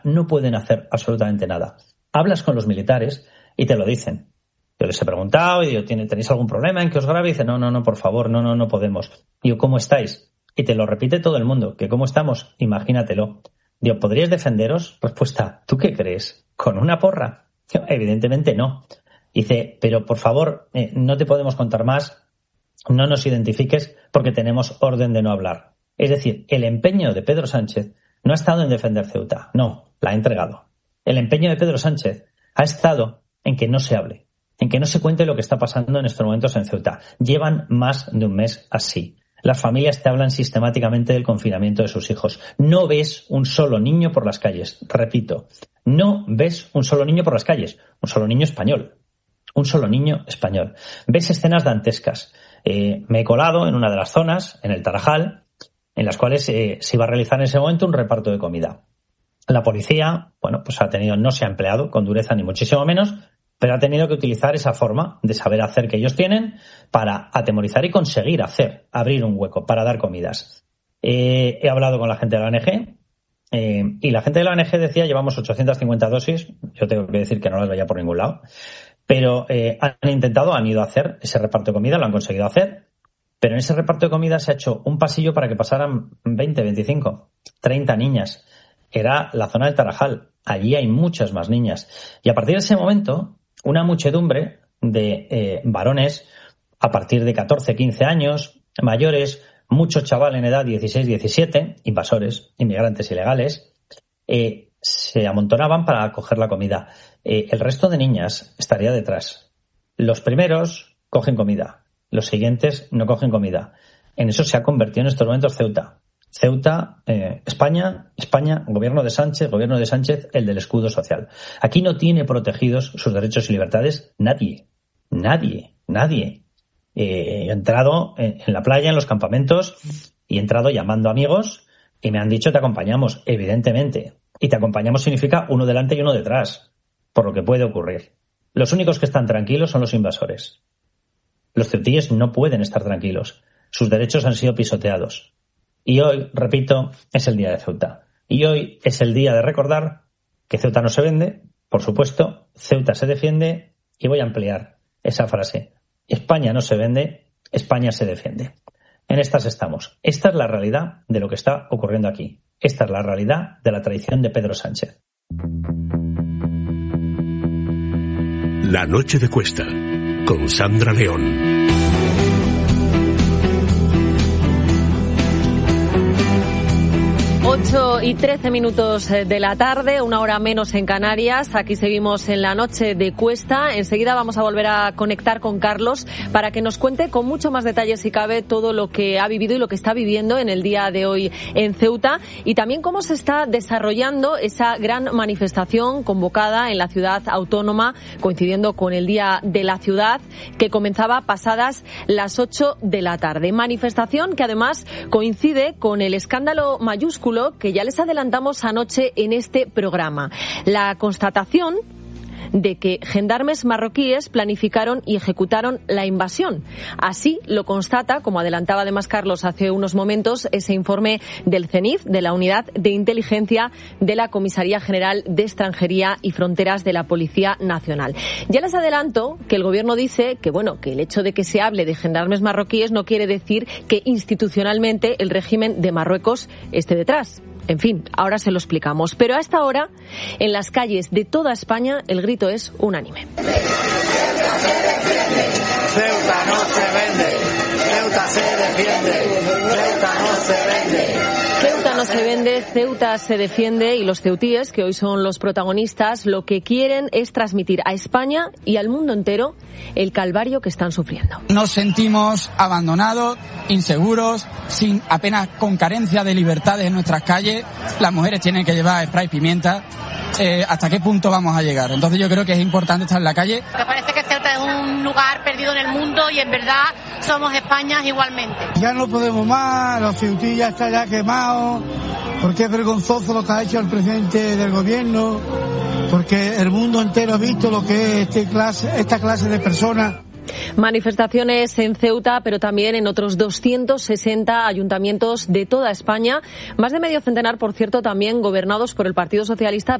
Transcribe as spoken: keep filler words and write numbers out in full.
no pueden hacer absolutamente nada. Hablas con los militares y te lo dicen. Yo les he preguntado y digo, ¿tenéis algún problema en que os grabe? Y dice, no, no, no, por favor, no, no, no podemos. Digo, ¿cómo estáis? Y te lo repite todo el mundo, que ¿cómo estamos? Imagínatelo. Digo, ¿podríais defenderos? Respuesta, ¿tú qué crees? ¿Con una porra? Digo, evidentemente no. Dice, pero por favor, eh, no te podemos contar más, no nos identifiques porque tenemos orden de no hablar. Es decir, el empeño de Pedro Sánchez no ha estado en defender Ceuta, no, la ha entregado. El empeño de Pedro Sánchez ha estado en que no se hable, en que no se cuente lo que está pasando en estos momentos en Ceuta. Llevan más de un mes así. Las familias te hablan sistemáticamente del confinamiento de sus hijos. No ves un solo niño por las calles. Repito, no ves un solo niño por las calles. Un solo niño español. Un solo niño español. Ves escenas dantescas. Eh, me he colado en una de las zonas, en el Tarajal, en las cuales eh, se iba a realizar en ese momento un reparto de comida. La policía, bueno, pues ha tenido, no se ha empleado con dureza ni muchísimo menos, pero ha tenido que utilizar esa forma de saber hacer que ellos tienen para atemorizar y conseguir hacer, abrir un hueco para dar comidas. Eh, he hablado con la gente de la O N Ge eh, y la gente de la O N Ge decía llevamos ochocientas cincuenta dosis, yo tengo que decir que no las veía por ningún lado, pero eh, han intentado, han ido a hacer ese reparto de comida, lo han conseguido hacer, pero en ese reparto de comida se ha hecho un pasillo para que pasaran veinte, veinticinco, treinta niñas. Era la zona del Tarajal, allí hay muchas más niñas. Y a partir de ese momento, una muchedumbre de eh, varones a partir de catorce, quince años, mayores, muchos chavales en edad dieciséis, diecisiete, invasores, inmigrantes ilegales, eh, se amontonaban para coger la comida. Eh, el resto de niñas estaría detrás. Los primeros cogen comida, los siguientes no cogen comida. En eso se ha convertido en estos momentos Ceuta. Ceuta, eh, España, España, gobierno de Sánchez, gobierno de Sánchez, el del escudo social. Aquí no tiene protegidos sus derechos y libertades nadie, nadie, nadie. Eh, he entrado en, en la playa, en los campamentos, y he entrado llamando amigos y me han dicho te acompañamos, evidentemente. Y te acompañamos significa uno delante y uno detrás, por lo que puede ocurrir. Los únicos que están tranquilos son los invasores. Los ceutíes no pueden estar tranquilos. Sus derechos han sido pisoteados. Y hoy, repito, es el día de Ceuta. Y hoy es el día de recordar que Ceuta no se vende, por supuesto, Ceuta se defiende, y voy a ampliar esa frase. España no se vende, España se defiende. En estas estamos. Esta es la realidad de lo que está ocurriendo aquí. Esta es la realidad de la traición de Pedro Sánchez. La noche de Cuesta, con Sandra León. ocho y trece minutos de la tarde, una hora menos en Canarias. Aquí seguimos en la noche de Cuesta. Enseguida vamos a volver a conectar con Carlos para que nos cuente con mucho más detalle, si cabe, todo lo que ha vivido y lo que está viviendo en el día de hoy en Ceuta, y también cómo se está desarrollando esa gran manifestación convocada en la ciudad autónoma, coincidiendo con el Día de la Ciudad, que comenzaba pasadas las ocho de la tarde. Manifestación que además coincide con el escándalo mayúsculo que ya les adelantamos anoche en este programa. La constatación de que gendarmes marroquíes planificaron y ejecutaron la invasión. Así lo constata, como adelantaba además Carlos hace unos momentos, ese informe del CENIF, de la Unidad de Inteligencia de la Comisaría General de Extranjería y Fronteras de la Policía Nacional. Ya les adelanto que el Gobierno dice que, bueno, que el hecho de que se hable de gendarmes marroquíes no quiere decir que institucionalmente el régimen de Marruecos esté detrás. En fin, ahora se lo explicamos. Pero a esta hora, en las calles de toda España, el grito es unánime. Ceuta no se vende, Ceuta se defiende, Ceuta no se vende. Ceuta no se vende, Ceuta se defiende, y los ceutíes, que hoy son los protagonistas, lo que quieren es transmitir a España y al mundo entero el calvario que están sufriendo. Nos sentimos abandonados, inseguros, sin apenas con carencia de libertades en nuestras calles. Las mujeres tienen que llevar spray pimienta. Eh, ¿Hasta qué punto vamos a llegar? Entonces yo creo que es importante estar en la calle. Me parece que Ceuta es un lugar perdido en el mundo y en verdad somos España igualmente. Ya no podemos más, los ceutíes ya están ya quemados, porque es vergonzoso lo que ha hecho el presidente del gobierno, porque el mundo entero ha visto lo que es este clase, esta clase de personas. Manifestaciones en Ceuta, pero también en otros doscientos sesenta ayuntamientos de toda España. Más de medio centenar, por cierto, también gobernados por el Partido Socialista.